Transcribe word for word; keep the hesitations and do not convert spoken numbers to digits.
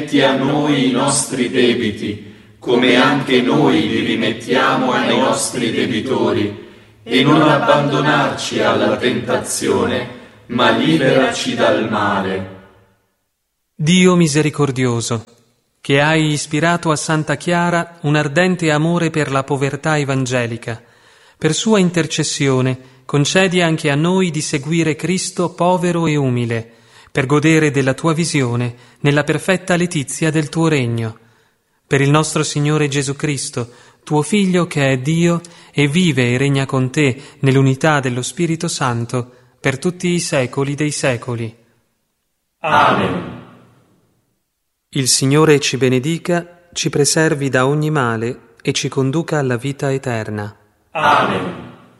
rimetti a noi i nostri debiti, come anche noi li rimettiamo ai nostri debitori, e non abbandonarci alla tentazione, ma liberaci dal male. Dio misericordioso, che hai ispirato a Santa Chiara un ardente amore per la povertà evangelica, per sua intercessione concedi anche a noi di seguire Cristo povero e umile, per godere della tua visione nella perfetta letizia del tuo regno. Per il nostro Signore Gesù Cristo, tuo Figlio che è Dio e vive e regna con te nell'unità dello Spirito Santo per tutti i secoli dei secoli. Amen. Il Signore ci benedica, ci preservi da ogni male e ci conduca alla vita eterna. Amen.